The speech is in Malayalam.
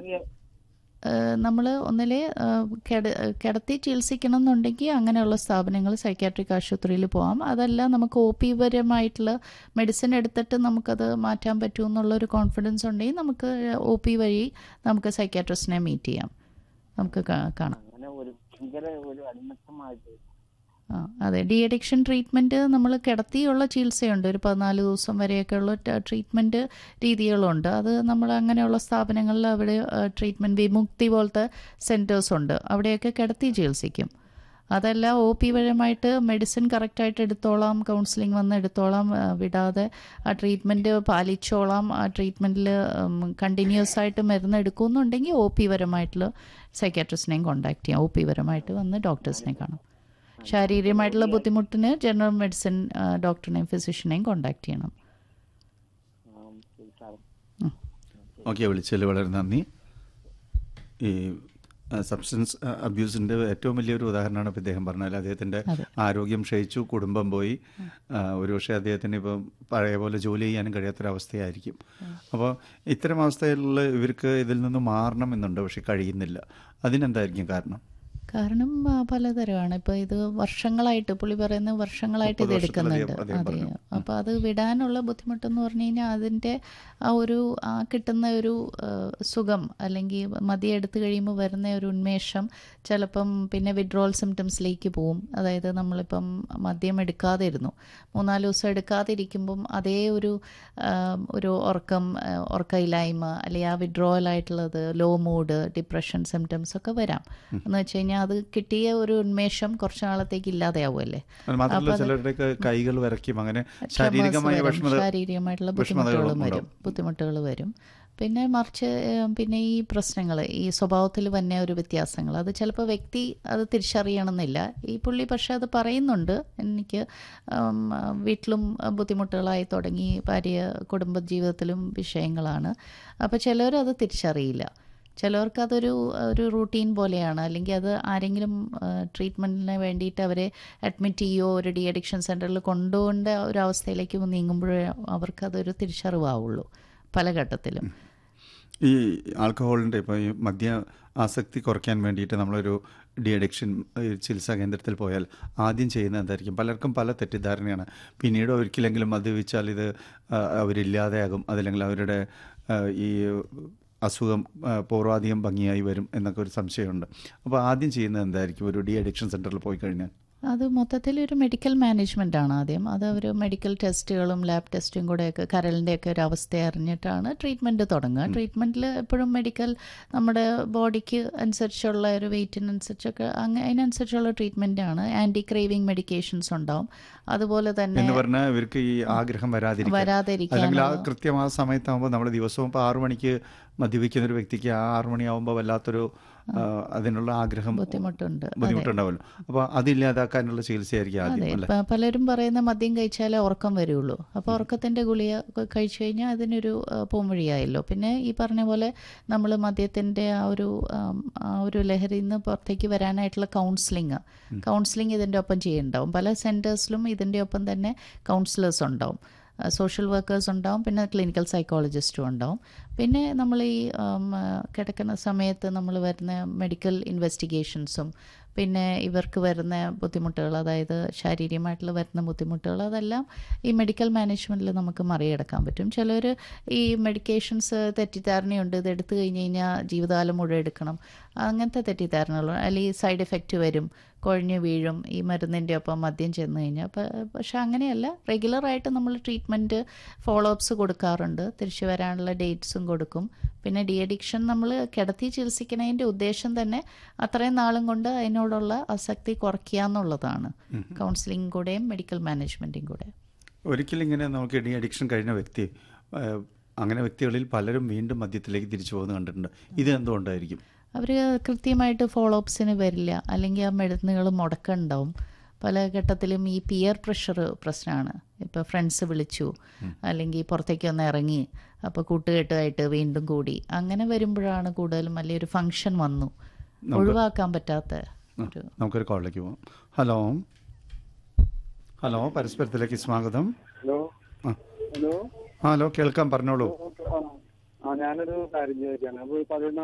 നമ്മൾ ഒന്നിലെ കിടത്തി ചികിത്സിക്കണം എന്നുണ്ടെങ്കിൽ അങ്ങനെയുള്ള സ്ഥാപനങ്ങൾ സൈക്യാട്രിക് ആശുപത്രിയിൽ പോകാം. അതല്ല നമുക്ക് ഒ പി പരമായിട്ടുള്ള മെഡിസിൻ എടുത്തിട്ട് നമുക്കത് മാറ്റാൻ പറ്റുമെന്നുള്ളൊരു കോൺഫിഡൻസ് ഉണ്ടെങ്കിൽ നമുക്ക് ഒ പി വഴി നമുക്ക് സൈക്യാട്രിസ്റ്റിനെ മീറ്റ് ചെയ്യാം, നമുക്ക് കാണാം. അതെ, ഡി അഡിക്ഷൻ ട്രീറ്റ്മെൻറ്റ് നമ്മൾ കിടത്തിയുള്ള ചികിത്സയുണ്ട്. ഒരു 14 ദിവസം വരെയൊക്കെയുള്ള ട്രീറ്റ്മെൻറ്റ് രീതികളുണ്ട്. അത് നമ്മൾ അങ്ങനെയുള്ള സ്ഥാപനങ്ങളിൽ അവിടെ ട്രീറ്റ്മെൻറ്റ് വിമുക്തി പോലത്തെ സെൻറ്റേഴ്സ് ഉണ്ട്, അവിടെയൊക്കെ കിടത്തി ചികിത്സിക്കും. അതല്ല ഒ പി പരമായിട്ട് മെഡിസിൻ കറക്റ്റായിട്ട് എടുത്തോളാം, കൗൺസിലിംഗ് വന്ന് എടുത്തോളാം, വിടാതെ ആ ട്രീറ്റ്മെൻറ്റ് പാലിച്ചോളാം, ആ ട്രീറ്റ്മെൻറ്റിൽ കണ്ടിന്യൂസ് ആയിട്ട് മരുന്ന് എടുക്കുമെന്നുണ്ടെങ്കിൽ ഒ പി പരമായിട്ടുള്ള സൈക്യാട്രിസ്റ്റിനെയും കോൺടാക്ട് ചെയ്യാം. ഒ പി പരമായിട്ട് വന്ന് ഡോക്ടേഴ്സിനെ കാണാം. ശാരീരികമായിട്ടുള്ള ബുദ്ധിമുട്ടിന് ജനറൽ മെഡിസിൻ ഡോക്ടറിനെയും ഫിസിഷ്യനെയും കോൺടാക്ട് ചെയ്യണം. ഓക്കെ, വിളിച്ചതിൽ വളരെ നന്ദി. ഈ സബ്സ്റ്റൻസ് അബ്യൂസിൻ്റെ ഏറ്റവും വലിയൊരു ഉദാഹരണമാണ് ഇപ്പോൾ ഇദ്ദേഹം പറഞ്ഞാൽ. അദ്ദേഹത്തിൻ്റെ ആരോഗ്യം ക്ഷയിച്ചു, കുടുംബം പോയി, ഒരുപക്ഷെ അദ്ദേഹത്തിന് ഇപ്പം പഴയ പോലെ ജോലി ചെയ്യാനും കഴിയാത്തൊരവസ്ഥയായിരിക്കും. അപ്പോൾ ഇത്തരം അവസ്ഥയിൽ ഇവർക്ക് ഇതിൽ നിന്ന് മാറണം എന്നുണ്ട്, പക്ഷെ കഴിയുന്നില്ല. അതിനെന്തായിരിക്കും കാരണം? കാരണം പലതരമാണ്. ഇപ്പോൾ ഇത് വർഷങ്ങളായിട്ട്, പുള്ളി പറയുന്നത് വർഷങ്ങളായിട്ട് ഇത് എടുക്കുന്നുണ്ട്. അതെ, അപ്പോൾ അത് വിടാനുള്ള ബുദ്ധിമുട്ടെന്ന് പറഞ്ഞു കഴിഞ്ഞാൽ അതിൻ്റെ ആ ഒരു കിട്ടുന്ന ഒരു സുഖം, അല്ലെങ്കിൽ മദ്യം എടുത്തു കഴിയുമ്പോൾ വരുന്ന ഒരു ഉന്മേഷം ചിലപ്പം പിന്നെ വിഡ്രോവൽ സിംറ്റംസിലേക്ക് പോവും. അതായത് നമ്മളിപ്പം മദ്യം എടുക്കാതെ ഇരുന്നു, 3-4 ദിവസം എടുക്കാതെ ഇരിക്കുമ്പം അതേ ഒരു ഉറക്കമില്ലായ്മ, അല്ലെങ്കിൽ ആ വിഡ്രോവലായിട്ടുള്ളത്, ലോ മൂഡ്, ഡിപ്രഷൻ സിംറ്റംസ് ഒക്കെ വരാം. എന്ന് വെച്ച് കഴിഞ്ഞാൽ അത് കിട്ടിയ ഒരു ഉന്മേഷം കുറച്ച് നാളത്തേക്ക് ഇല്ലാതെയാവുമല്ലേ. കൈകൾ വരയ്ക്കും, അങ്ങനെ ശാരീരികമായിട്ടുള്ള ബുദ്ധിമുട്ടുകൾ വരും. പിന്നെ മറിച്ച് പിന്നെ ഈ പ്രശ്നങ്ങൾ, ഈ സ്വഭാവത്തിൽ വന്ന ഒരു വ്യത്യാസങ്ങൾ, അത് ചിലപ്പോൾ വ്യക്തി അത് തിരിച്ചറിയണമെന്നില്ല. ഈ പുള്ളി പക്ഷെ അത് പറയുന്നുണ്ട്, എനിക്ക് വീട്ടിലും ബുദ്ധിമുട്ടുകളായി തുടങ്ങി, ഭാര്യ കുടുംബജീവിതത്തിലും വിഷയങ്ങളാണ്. അപ്പോൾ ചിലരത് തിരിച്ചറിയില്ല. ചിലവർക്ക് അതൊരു റൂട്ടീൻ പോലെയാണ്, അല്ലെങ്കിൽ അത് ആരെങ്കിലും ട്രീറ്റ്മെൻറ്റിന് വേണ്ടിയിട്ട് അവരെ അഡ്മിറ്റ് ചെയ്യുകയോ ഒരു ഡി അഡിക്ഷൻ സെൻറ്ററിൽ കൊണ്ടുപോകേണ്ട ഒരു അവസ്ഥയിലേക്ക് നീങ്ങുമ്പോഴേ അവർക്കതൊരു തിരിച്ചറിവാവുള്ളൂ പല ഘട്ടത്തിലും. ഈ ആൽക്കഹോളിൻ്റെ, ഇപ്പോൾ ഈ മദ്യ ആസക്തി കുറയ്ക്കാൻ വേണ്ടിയിട്ട് നമ്മളൊരു ഡി അഡിക്ഷൻ ചികിത്സാ കേന്ദ്രത്തിൽ പോയാൽ ആദ്യം ചെയ്യുന്നത് എന്തായിരിക്കും? പലർക്കും പല തെറ്റിദ്ധാരണയാണ്. പിന്നീട് ഒരിക്കലെങ്കിലും മദ്യപിച്ചാൽ ഇത് അവരില്ലാതെയാകും, അതല്ലെങ്കിൽ അവരുടെ ഈ അസുഖം പൂർവാധികം ഭംഗിയായി വരും എന്നൊക്കെ ഒരു സംശയമുണ്ട്. അപ്പോൾ ആദ്യം ചെയ്യുന്നത് എന്തായിരിക്കും ഒരു ഡി അഡിക്ഷൻ സെൻറ്ററിൽ പോയി കഴിഞ്ഞാൽ? അത് മൊത്തത്തിലൊരു മെഡിക്കൽ മാനേജ്മെൻ്റ് ആണ് ആദ്യം. അത് ഒരു മെഡിക്കൽ ടെസ്റ്റുകളും ലാബ് ടെസ്റ്റും കൂടെയൊക്കെ കരളിൻ്റെയൊക്കെ ഒരു അവസ്ഥ അറിഞ്ഞിട്ടാണ് ട്രീറ്റ്മെൻറ്റ് തുടങ്ങുക. ട്രീറ്റ്മെൻറ്റിൽ എപ്പോഴും മെഡിക്കൽ നമ്മുടെ ബോഡിക്ക് അനുസരിച്ചുള്ള ഒരു വെയിറ്റിനനുസരിച്ചൊക്കെ അതിനനുസരിച്ചുള്ള ട്രീറ്റ്മെൻറ്റാണ്. ആൻറ്റി ക്രേവിങ് മെഡിക്കേഷൻസ് ഉണ്ടാവും. അതുപോലെ തന്നെ ഇവർക്ക് ഈ ആഗ്രഹം വരാതിരിക്കാൻ കൃത്യമായ സമയത്താകുമ്പോൾ നമ്മൾ ദിവസവും ഇപ്പോൾ 6 മണിക്ക് മദ്യപിക്കുന്ന ഒരു വ്യക്തിക്ക് 6 മണിയാവുമ്പോൾ വല്ലാത്തൊരു അതിനുള്ള ആഗ്രഹം ബുദ്ധിമുട്ടുണ്ടാവുമല്ലോ. അപ്പോൾ അതില്ലാതാക്കാനുള്ള ചികിത്സയായിരിക്കും ആദ്യം. അതെ, പലരും പറയുന്ന മദ്യം കഴിച്ചാലേ ഉറക്കം വരുള്ളൂ. അപ്പോൾ ഉറക്കത്തിൻ്റെ ഗുളിക കഴിച്ചു കഴിഞ്ഞാൽ അതിനൊരു പോംവഴിയായല്ലോ. പിന്നെ ഈ പറഞ്ഞ പോലെ നമ്മൾ മദ്യത്തിൻ്റെ ആ ഒരു ലഹരിയിൽ നിന്ന് പുറത്തേക്ക് വരാനായിട്ടുള്ള കൗൺസിലിംഗ് ഇതിൻ്റെ ഒപ്പം ചെയ്യുന്നുണ്ടാവും. പല സെൻറ്റേഴ്സിലും ഇതിൻ്റെ ഒപ്പം തന്നെ കൗൺസിലേഴ്സ് ഉണ്ടാവും, സോഷ്യൽ വർക്കേഴ്സ് ഉണ്ടാവും, പിന്നെ ക്ലിനിക്കൽ സൈക്കോളജിസ്റ്റും ഉണ്ടാവും. പിന്നെ നമ്മൾ ഈ കിടക്കുന്ന സമയത്ത് നമ്മൾ വരുന്ന മെഡിക്കൽ ഇൻവെസ്റ്റിഗേഷൻസും പിന്നെ ഇവർക്ക് വരുന്ന ബുദ്ധിമുട്ടുകൾ, അതായത് ശാരീരികമായിട്ടുള്ള വരുന്ന ബുദ്ധിമുട്ടുകൾ, അതെല്ലാം ഈ മെഡിക്കൽ മാനേജ്മെൻറ്റിൽ നമുക്ക് മറികടക്കാൻ പറ്റും. ചിലർ ഈ മെഡിക്കേഷൻസ് തെറ്റിദ്ധാരണയുണ്ട്, ഇത് എടുത്തു കഴിഞ്ഞ് കഴിഞ്ഞാൽ ജീവിതകാലം മുഴുവൻ എടുക്കണം, അങ്ങനത്തെ തെറ്റിദ്ധാരണകൾ, അല്ലെങ്കിൽ സൈഡ് എഫക്റ്റ് വരും, കുഴഞ്ഞു വീഴും ഈ മരുന്നിൻ്റെ ഒപ്പം മദ്യം ചെന്ന് കഴിഞ്ഞാൽ. പക്ഷെ അങ്ങനെയല്ല, റെഗുലറായിട്ട് നമ്മൾ ട്രീറ്റ്മെൻറ്റ് ഫോളോ അപ്സ് കൊടുക്കാറുണ്ട്, തിരിച്ചു വരാനുള്ള ഡേറ്റ്സും കൊടുക്കും. പിന്നെ ഡി അഡിക്ഷൻ നമ്മൾ കിടത്തി ചികിത്സിക്കുന്നതിൻ്റെ ഉദ്ദേശം തന്നെ അത്രയും നാളും കൊണ്ട് അതിനോടുള്ള ആസക്തി കുറയ്ക്കുക എന്നുള്ളതാണ്, കൗൺസിലിംഗ് കൂടെയും മെഡിക്കൽ മാനേജ്മെൻറ്റും കൂടെ. ഒരിക്കലും ഇങ്ങനെ നമുക്ക് ഡി അഡിക്ഷൻ കഴിഞ്ഞ വ്യക്തി, അങ്ങനെ വ്യക്തികളിൽ പലരും വീണ്ടും മദ്യത്തിലേക്ക് തിരിച്ചു പോകുന്നത് കണ്ടിട്ടുണ്ട്. ഇത് എന്തുകൊണ്ടായിരിക്കും? അവർ കൃത്യമായിട്ട് ഫോളോ അപ്സിന് വരില്ല, അല്ലെങ്കിൽ ആ മരുന്നുകൾ മുടക്കമുണ്ടാവും. പല ഘട്ടത്തിലും ഈ പിയർ പ്രഷർ പ്രശ്നമാണ്. ഇപ്പോൾ ഫ്രണ്ട്സ് വിളിച്ചു, അല്ലെങ്കിൽ പുറത്തേക്ക് ഒന്ന് ഇറങ്ങി, അപ്പോൾ കൂട്ടുകെട്ടുമായിട്ട് വീണ്ടും കൂടി, അങ്ങനെ വരുമ്പോഴാണ് കൂടുതലും. അല്ലെങ്കിൽ ഒരു ഫംഗ്ഷൻ വന്നു, ഒഴിവാക്കാൻ പറ്റാത്ത. നമുക്കൊരു കോളിലേക്ക് പോകാം. ഹലോ, പരസ്പരത്തിലേക്ക് സ്വാഗതം. ഹലോ, കേൾക്കാം, പറഞ്ഞോളൂ. ഞാനൊരു കാര്യം ചോദിക്കാണ്. അപ്പോൾ